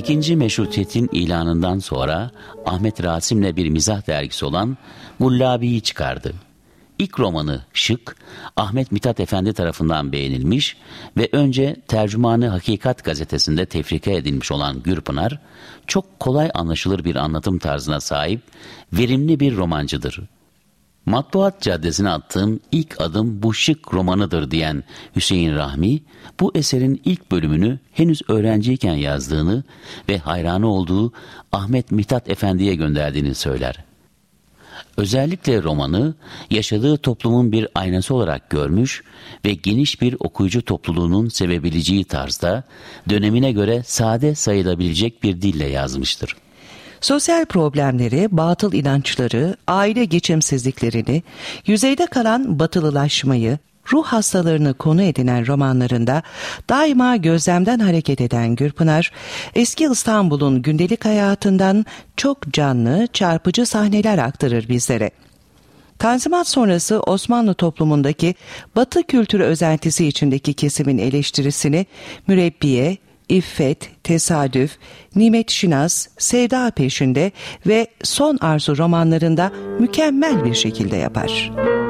İkinci Meşrutiyet'in ilanından sonra Ahmet Rasim'le bir mizah dergisi olan Gullabi'yi çıkardı. İlk romanı Şık, Ahmet Mithat Efendi tarafından beğenilmiş ve önce Tercümanı Hakikat gazetesinde tefrika edilmiş olan Gürpınar, çok kolay anlaşılır bir anlatım tarzına sahip, verimli bir romancıdır. Matbuat caddesine attığım ilk adım bu şık romanıdır diyen Hüseyin Rahmi, bu eserin ilk bölümünü henüz öğrenciyken yazdığını ve hayranı olduğu Ahmet Mithat Efendi'ye gönderdiğini söyler. Özellikle romanı yaşadığı toplumun bir aynası olarak görmüş ve geniş bir okuyucu topluluğunun sevebileceği tarzda dönemine göre sade sayılabilecek bir dille yazmıştır. Sosyal problemleri, batıl inançları, aile geçimsizliklerini, yüzeyde kalan batılılaşmayı, ruh hastalarını konu edinen romanlarında daima gözlemden hareket eden Gürpınar, eski İstanbul'un gündelik hayatından çok canlı, çarpıcı sahneler aktarır bizlere. Tanzimat sonrası Osmanlı toplumundaki Batı kültürü özentisi içindeki kesimin eleştirisini Mürebbiye, İffet, Tesadüf, Nimet Şinas, Sevda Peşinde ve Son Arzu romanlarında mükemmel bir şekilde yapar.